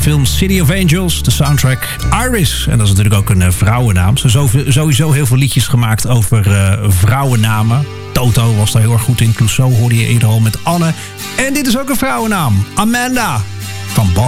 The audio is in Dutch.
film City of Angels. De soundtrack Iris. En dat is natuurlijk ook een vrouwennaam. Ze hebben sowieso heel veel liedjes gemaakt over vrouwennamen. Toto was daar heel erg goed in. Clouseau hoorde je eerder al met Anne. En dit is ook een vrouwennaam. Amanda van Bas.